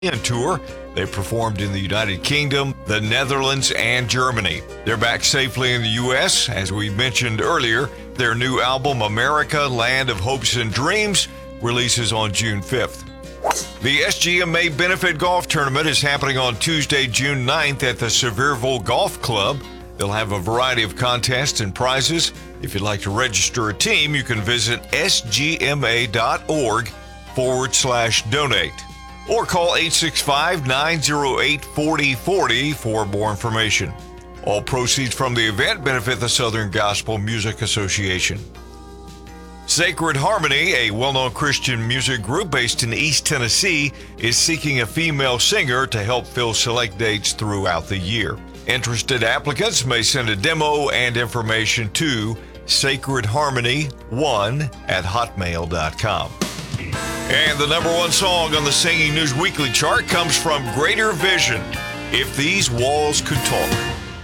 tour. They performed in the United Kingdom, the Netherlands, and Germany. They're back safely in the U.S. As we mentioned earlier, their new album, America, Land of Hopes and Dreams, releases on June 5th. The SGMA Benefit Golf Tournament is happening on Tuesday, June 9th at the Sevierville Golf Club. They'll have a variety of contests and prizes. If you'd like to register a team, you can visit sgma.org/donate. Or call 865-908-4040 for more information. All proceeds from the event benefit the Southern Gospel Music Association. Sacred Harmony, a well-known Christian music group based in East Tennessee, is seeking a female singer to help fill select dates throughout the year. Interested applicants may send a demo and information to sacredharmony1@hotmail.com. And the number one song on the Singing News Weekly chart comes from Greater Vision, If These Walls Could Talk.